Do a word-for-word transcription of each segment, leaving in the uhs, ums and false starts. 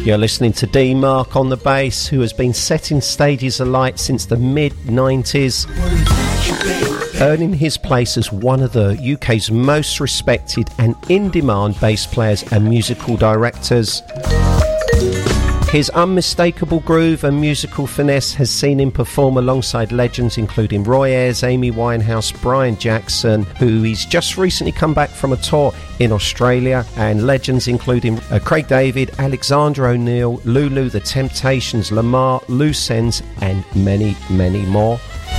You're listening to Dean Mark on the bass, who has been setting stages alight since the mid nineties, earning his place as one of the U K's most respected and in-demand bass players and musical directors. His unmistakable groove and musical finesse has seen him perform alongside legends including Roy Ayers, Amy Winehouse, Brian Jackson, who he's just recently come back from a tour in Australia, and legends including uh, Craig David, Alexander O'Neill, Lulu, The Temptations, Lamar, Loose Ends, and many, many more.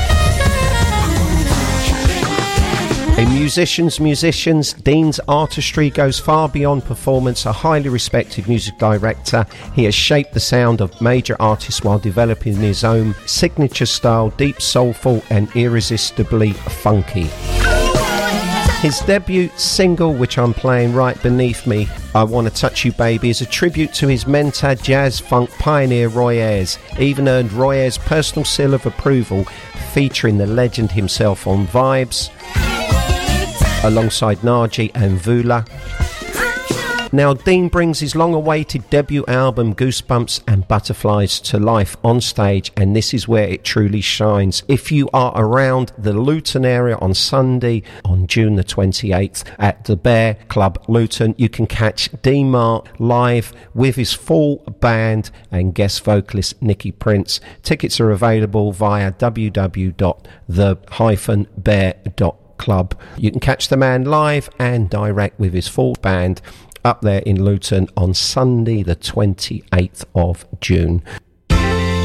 A musician's musicians, Dean's artistry goes far beyond performance. A highly respected music director, he has shaped the sound of major artists while developing his own signature style, deep, soulful and irresistibly funky. His debut single, which I'm playing right beneath me, I Want to Touch You Baby, is a tribute to his mentor, jazz funk pioneer Roy Ayers. Even earned Roy Ayers' personal seal of approval, featuring the legend himself on Vibes, alongside Naji and Vula. Now, Dean brings his long-awaited debut album Goosebumps and Butterflies to life on stage, and this is where it truly shines. If you are around the Luton area on Sunday, on June the twenty-eighth, at the Bear Club Luton, you can catch Dean Mark live with his full band and guest vocalist Nicky Prince. Tickets are available via w w w dot the bear dot com. Club. You can catch the man live and direct with his full band up there in Luton on Sunday the twenty-eighth of June.